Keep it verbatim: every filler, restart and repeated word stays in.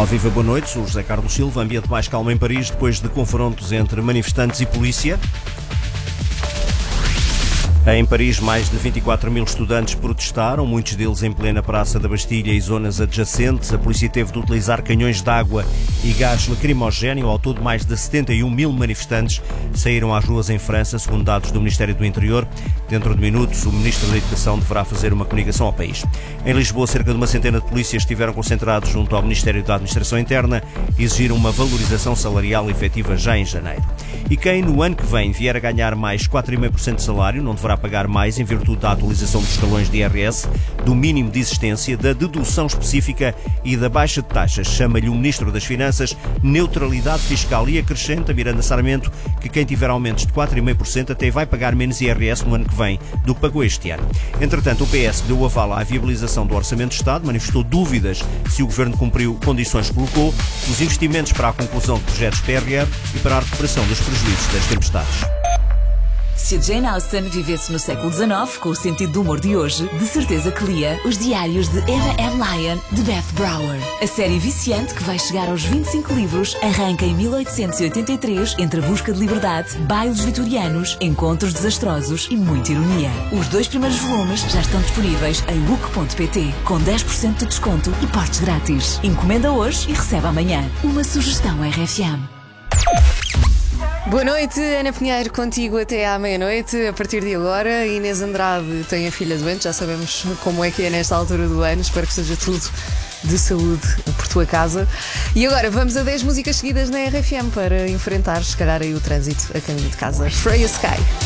Olá, viva, boa noite. Sou o José Carlos Silva. Ambiente mais calmo em Paris depois de confrontos entre manifestantes e polícia. Em Paris, mais de vinte e quatro mil estudantes protestaram, muitos deles em plena Praça da Bastilha e zonas adjacentes. A polícia teve de utilizar canhões de água e gás lacrimogéneo. Ao todo, mais de setenta e um mil manifestantes saíram às ruas em França, segundo dados do Ministério do Interior. Dentro de minutos, o Ministro da Educação deverá fazer uma comunicação ao país. Em Lisboa, cerca de uma centena de polícias estiveram concentrados junto ao Ministério da Administração Interna e exigiram uma valorização salarial efetiva já em janeiro. E quem no ano que vem vier a ganhar mais quatro vírgula cinco por cento de salário não deverá pagar mais em virtude da atualização dos escalões de I R S, do mínimo de existência, da dedução específica e da baixa de taxas. Chama-lhe o Ministro das Finanças neutralidade fiscal e acrescenta Miranda Sarmento que quem tiver aumentos de quatro vírgula cinco por cento até vai pagar menos I R S no ano que vem do que pagou este ano. Entretanto, o P S deu aval à viabilização do Orçamento de Estado, manifestou dúvidas se o Governo cumpriu condições que colocou, os investimentos para a conclusão de projetos P R R e para a recuperação dos prejuízos das tempestades. Se a Jane Austen vivesse no século dezenove, com o sentido do humor de hoje, de certeza que lia Os Diários de Emma M. Lyon, de Beth Brower. A série viciante, que vai chegar aos vinte e cinco livros, arranca em mil oitocentos e oitenta e três entre a busca de liberdade, bailes vitorianos, encontros desastrosos e muita ironia. Os dois primeiros volumes já estão disponíveis em book ponto pt, com dez por cento de desconto e portes grátis. Encomenda hoje e recebe amanhã. Uma sugestão R F M. Boa noite, Ana Pinheiro, contigo até à meia-noite. A partir de agora, Inês Andrade tem a filha doente, já sabemos como é que é nesta altura do ano. Espero que esteja tudo de saúde por tua casa. E agora vamos a dez músicas seguidas na R F M para enfrentar, se calhar, aí o trânsito a caminho de casa. Freya Sky.